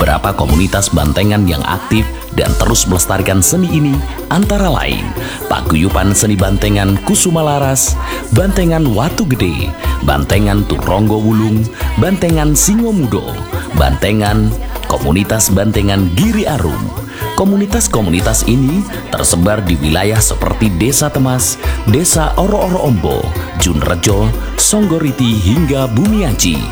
Beberapa komunitas bantengan yang aktif dan terus melestarikan seni ini antara lain Paguyuban Seni Bantengan Kusuma Laras, Bantengan Watu Gede, Bantengan Turonggo Wulung, Bantengan Singomudo, Bantengan Komunitas Bantengan Giri Arum. Komunitas-komunitas ini tersebar di wilayah seperti Desa Temas, Desa Oro-Oro Ombo, Junrejo, Songgoriti hingga Bumiaji.